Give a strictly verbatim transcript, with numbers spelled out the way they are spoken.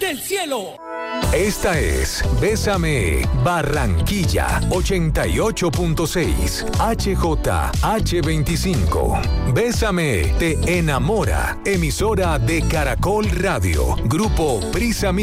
del cielo. Esta es Bésame Barranquilla ochenta y ocho punto seis H J H veinticinco. Bésame te enamora. Emisora de Caracol Radio. Grupo Prisa